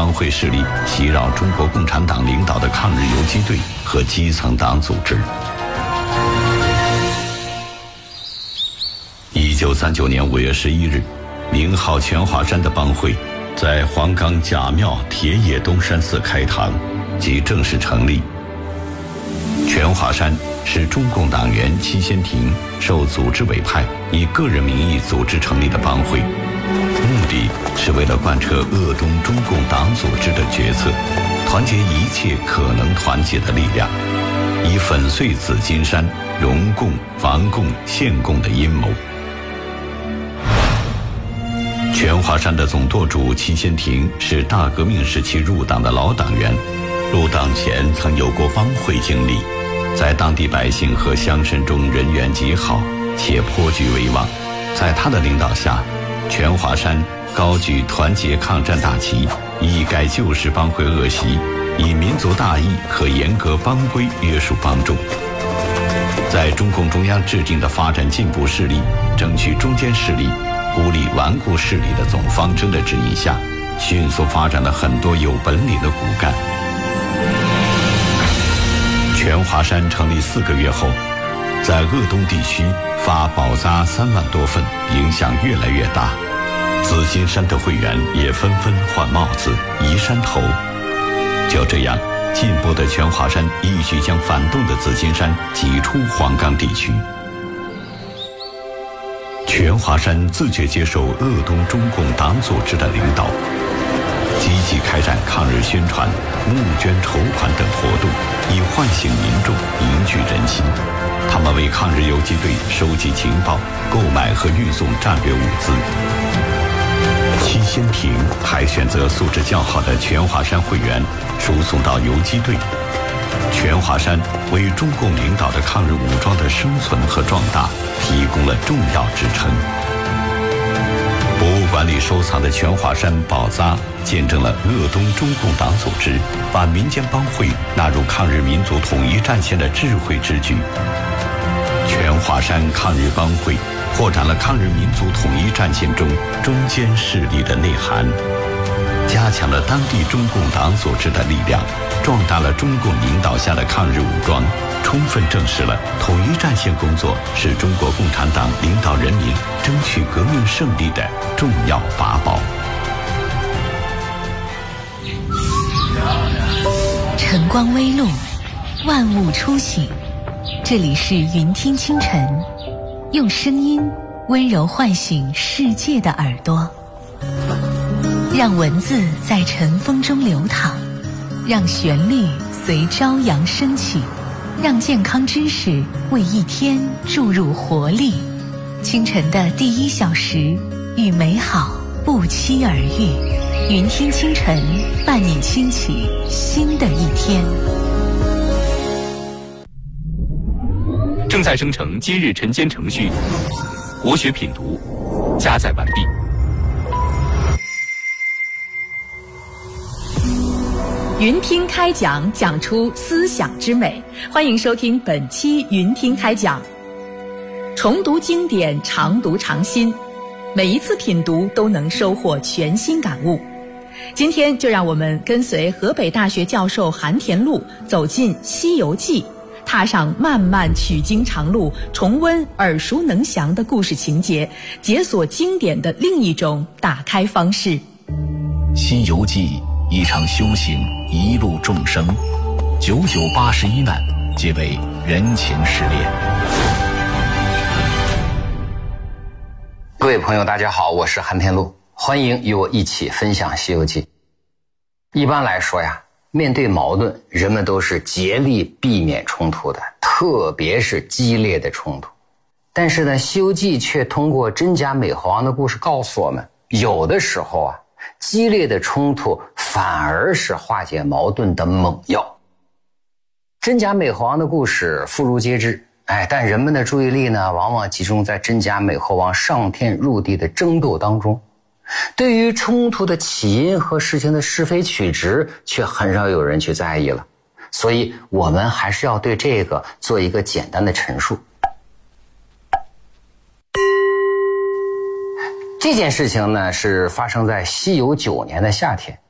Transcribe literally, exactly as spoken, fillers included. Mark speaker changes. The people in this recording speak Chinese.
Speaker 1: 帮会势力袭扰中国共产党领导的抗日游击队和基层党组织。一九三九年五月十一日，名号全华山的帮会在黄冈贾庙铁野东山寺开堂，即正式成立。全华山是中共党员戚先廷受组织委派，以个人名义组织成立的帮会，目的是为了贯彻鄂东中共党组织的决策，团结一切可能团结的力量，以粉碎紫金山容共、防共、限共的阴谋。全华山的总舵主戚先廷是大革命时期入党的老党员，入党前曾有过帮会经历，在当地百姓和乡绅中人缘极好，且颇具威望。在他的领导下，全华山高举团结抗战大旗，一改旧式帮会恶习，以民族大义和严格帮规约束帮众。在中共中央制定的发展进步势力、争取中坚势力、孤立顽固势力的总方针的指引下，迅速发展了很多有本领的骨干。全华山成立四个月后，在鄂东地区发宝扎三万多份，影响越来越大。紫金山的会员也纷纷换帽子、移山头。就这样，进步的全华山一举将反动的紫金山挤出黄冈地区。全华山自觉接受鄂东中共党组织的领导，积极开展抗日宣传、募捐筹款等活动，以唤醒民众、凝聚人心。他们为抗日游击队收集情报、购买和运送战略物资。戚先廷还选择素质较好的全华山会员输送到游击队。全华山为中共领导的抗日武装的生存和壮大提供了重要支撑。博物馆里收藏的全华山宝扎见证了鄂东中共党组织把民间帮会纳入抗日民族统一战线的智慧之举。全华山抗日帮会扩展了抗日民族统一战线中中坚势力的内涵，加强了当地中共党组织的力量，壮大了中共领导下的抗日武装，充分证实了统一战线工作是中国共产党领导人民争取革命胜利的重要法宝。
Speaker 2: 晨光微露，万物初醒，这里是云听清晨，用声音温柔唤醒世界的耳朵，让文字在晨风中流淌，让旋律随朝阳升起，让健康知识为一天注入活力。清晨的第一小时，与美好不期而遇。云听清晨，伴你轻启新的一天。
Speaker 3: 正在生成今日晨间程序，国学品读加载完毕。
Speaker 4: 云听开讲，讲出思想之美。欢迎收听本期云听开讲。重读经典，常读常新，每一次品读都能收获全新感悟。今天就让我们跟随河北大学教授韩田禄走进《西游记》，踏上漫漫取经长路，重温耳熟能详的故事情节，解锁经典的另一种打开方式。
Speaker 5: 《西游记》一场修行，一路众生，九九八十一难，皆为人情失恋。
Speaker 6: 各位朋友大家好，我是韩田禄，欢迎与我一起分享《西游记》。一般来说呀，面对矛盾，人们都是竭力避免冲突的，特别是激烈的冲突。但是呢，《西游记》却通过真假美猴王的故事告诉我们，有的时候啊，激烈的冲突反而是化解矛盾的猛药。真假美猴王的故事妇孺皆知，哎，但人们的注意力呢，往往集中在真假美猴王上天入地的争斗当中，对于冲突的起因和事情的是非曲直，却很少有人去在意了。所以我们还是要对这个做一个简单的陈述。这件事情呢，是发生在西游九年的夏天。